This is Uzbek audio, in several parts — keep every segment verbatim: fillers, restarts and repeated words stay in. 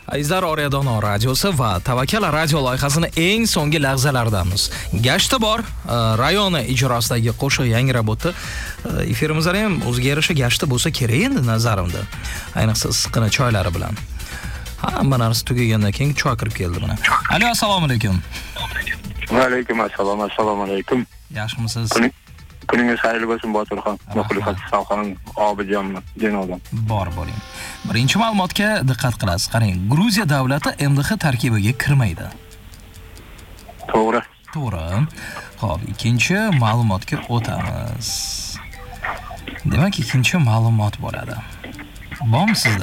Azizlar, Oryadon radiosi va Tavakkal radio loyihasining eng so'nggi lahzalaridamiz. Gashti bor rayoni ijrosidagi qo'shiq yangrab o'tdi. Efirimizda ham o'ziga yarasha gashti bo'lsa kerak endi nazarimda. Ayniqsa issiqqina choylari bilan. Hamma narsa tugagandan keyin choy kirib keldi mana. Alo, assalomu alaykum. Va alaykum assalom, assalomu alaykum. Yaxshimisiz? Kuningiz xayrli bo'lsin Boturxon. Muxlisat Salxon Obidjon Jenodan. Bor bo'ling. Birinchi ma'lumotga diqqat qilasiz. Qarang, Gruziya davlati M D H tarkibiga kirmaydi. To'g'ri. To'g'ri. Xo'p, ikkinchi ma'lumotga o'tamiz. Demak, ikkinchi ma'lumot bo'ladi. Bormi sizda?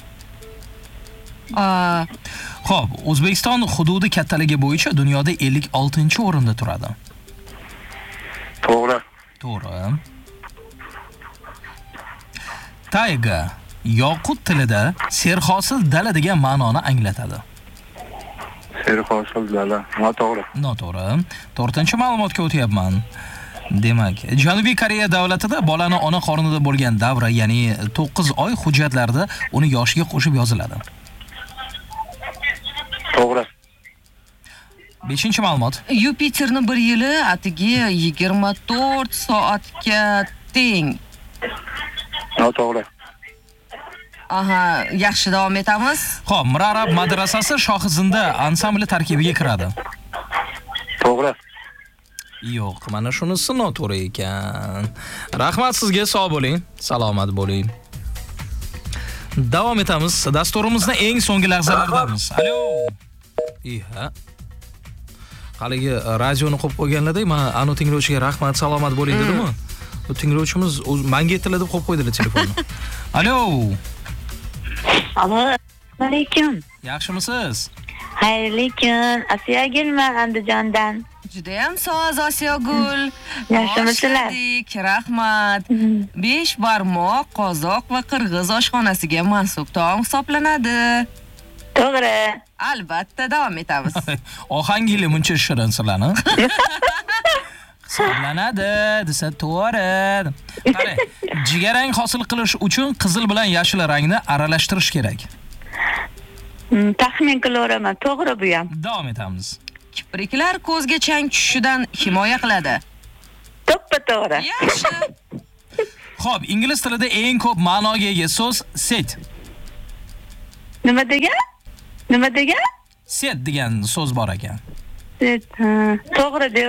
Xo'p, O'zbekiston hududi kattaligi bo'yicha dunyoda ellik oltinchi o'rinda turadi. To'g'ri. To'g'ri. Tayga yoqut tilida serhosil dala degan ma'noni anglatadi. Serhosil dala. Noto'g'ri. Noto'g'ri. To'rtinchi ma'lumotga o'tyapman. Demak, Janubiy Koreya davlatida bolani ona qornida bo'lgan davra, ya'ni to'qqiz oy hujjatlarda uni yoshiga qo'shib yoziladi. To'g'ri. beshinchi ma'lumot. Yupiterni bir yili atigi yigirma to'rt soatga teng. Noto'g'ri. Aha, yaxshi davom etamiz. Xo'p, Mirarab madrasasi Shohizinda ansambli tarkibiga kiradi. To'g'ri. Yo'q, mana shunisi noto'g'ri ekan. Rahmat sizga, sog' bo'ling, salomat bo'ling. Davom etamiz. Dasturimizning eng so'nggi lahzalaridamiz. Alo. Iha. Haligi radioni qo'yib qo'yganlar-da, men anu tinglovchiga rahmat, salomat bo'ling dedim-mi? Bu tinglovchimiz menga aytdilar deb qo'yib qo'ydilar telefonni. Alo. Assalomu alaykum. Yaxshimisiz? Xayrli kun. Asiyagulman Andijondan. Juda ham soz Osiyogul. Yaxshimisizlar? Rahmat. besh barmoq qozoq va qirg'iz oshxonasiga mansub taom hisoblanadi. To'g'ri. Albatta, davom etamiz. Ohangingiz muncha shirin sizlarni. Hisoblanadi, desa to'g'ri. Qarang, jigarrang hosil qilish uchun qizil bilan yashil rangni aralashtirish kerak. Taxmin qilaman, to'g'ri bu ham. Davom etamiz. Kipriklar ko'zga chang tushishidan himoya qiladi. To'ppa to'g'ri. Yaxshi. Xo'p, ingliz tilida eng ko'p ma'noga ega so'z set. Nima degan? Nima degan? Set degan so'z bor ekan. Set. To'g'ri.